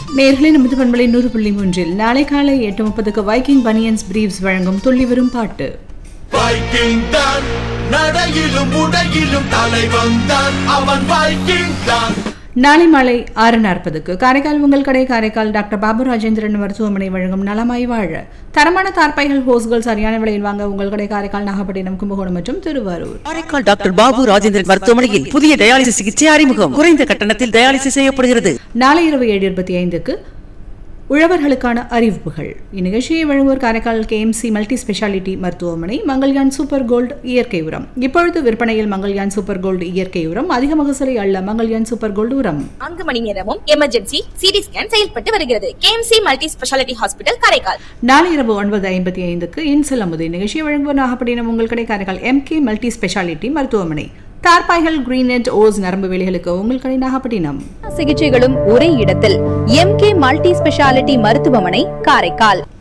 நேயர்களே, நமது பண்பலை 100.3 நாளை காலை 8:30 வைக்கிங் பனியன்ஸ் பிரீவ்ஸ் வழங்கும் துள்ளி வரும் பாட்டு. வைக்கிங் தான் நடையிலும் உடையிலும் தலைவன் தான், அவன் வைக்கிங் தான். நாளை மாலை 6:40 காரைக்கால் உங்கள் கடை காரைக்கால் டாக்டர் பாபு ராஜேந்திரன் மருத்துவமனை வழங்கும் நலமாய் வாழ. தரமான தார்பாய்கள் ஹோஸ்கள் சரியான விலையில் வாங்க உங்கள் கடை காரைக்கால், நாகப்பட்டினம், கும்பகோணம் மற்றும் திருவாரூர். காரைக்கால் டாக்டர் பாபு ராஜேந்திரன் மருத்துவமனையில் புதிய டயாலிசிஸ் சிகிச்சை அறிமுகம். குறைந்த கட்டணத்தில் டயாலிசிஸ் செய்யப்படுகிறது. நாளை இரவு 7:25 உழவர்களுக்கான அறிவிப்புகள். இந்நிகழ்ச்சியை வழங்குவோர் காரைக்கால் KMC மல்டி ஸ்பெஷாலிட்டி மருத்துவமனை, மங்கள்யான் சூப்பர் கோல்டு இயற்கை உரம். இப்பொழுது விற்பனையில் மங்கள்யான் சூப்பர் கோல்டு இயற்கை உரம். அதிக மகசூலை அள்ள மங்கள்யான் சூப்பர் கோல்டு உரம். 4 மணி நேரமும் எமர்ஜென்சி சிடி ஸ்கேன் செயல்பட்டு வருகிறது. KMC multi speciality hospital Karaikal. நாளை இரவு 9:55 இன்சல் அமுது. நிகழ்ச்சியை வழங்குவோர் நாகப்பட்டினம் உங்கள் கடை காரைக்கால் MK மல்டி ஸ்பெஷாலிட்டி மருத்துவமனை. தார்பாய்கள் கிரீனெட் ஓஸ் நரம்பு வேலைகளுக்கு உங்கள் கடை நாகப்பட்டினம். சிகிச்சைகளும் ஒரே இடத்தில் MK மல்டி ஸ்பெஷாலிட்டி மருத்துவமனை காரைக்கால்.